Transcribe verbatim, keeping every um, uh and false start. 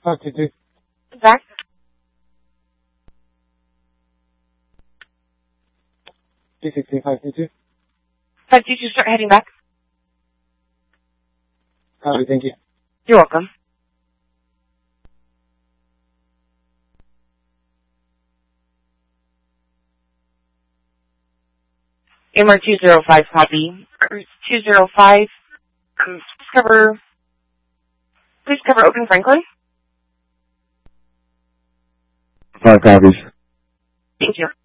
five two two. Back. two six two five two two. five two two, start heading back. Copy, thank you. You're welcome. M R two zero five, copy. Cruise two zero five, um, please cover, please cover Oakland Franklin. Five copies. Thank you.